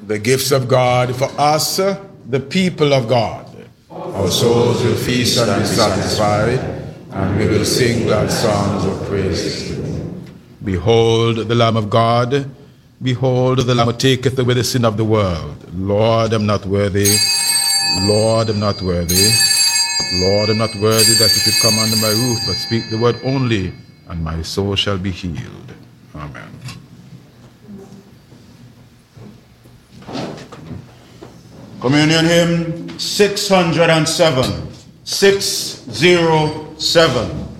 the gifts of God for us, the people of God. Our souls will feast and be satisfied, and we will sing glad songs of praise to you. Behold the Lamb of God. Behold the Lamb who taketh away the sin of the world. Lord, I'm not worthy. Lord, I'm not worthy. Lord, I'm not worthy that you should come under my roof, but speak the word only, and my soul shall be healed. Amen. Communion hymn 607. 607.